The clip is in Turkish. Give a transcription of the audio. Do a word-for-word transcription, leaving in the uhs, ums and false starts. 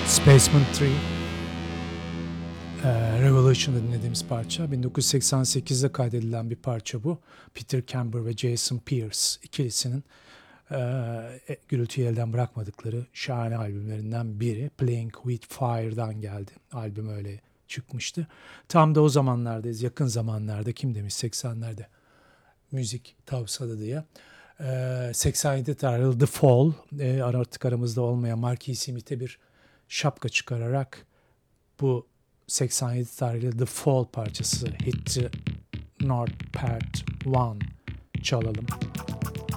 Spaceman üç, e, Revolution'da dinlediğimiz parça. bin dokuz yüz seksen sekizde kaydedilen bir parça bu. Peter Camber ve Jason Pierce ikilisinin e, gürültüyü elden bırakmadıkları şahane albümlerinden biri. Playing with Fire'dan geldi. Albüm öyle çıkmıştı. Tam da o zamanlardayız, yakın zamanlarda, kim demiş seksenlerde müzik tavsadı diye. E, seksen yedi tarihli The Fall, e, artık aramızda olmayan Marquis Smith'e bir şapka çıkararak bu seksen yedi tarihli The Fall parçası Hit the North Part bir çalalım.